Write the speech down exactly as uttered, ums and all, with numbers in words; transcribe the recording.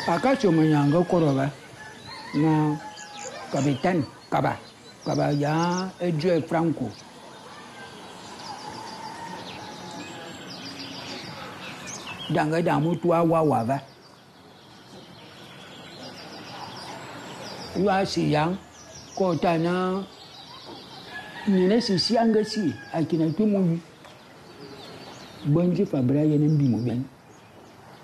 Akacho manyanga koroba na capitaine Kaba Kaba ya Edge Franco danga damu tuwa wawa wa si yang ko tana ni ne si si anga si akina tumu bonji fabra yenen bi mo ben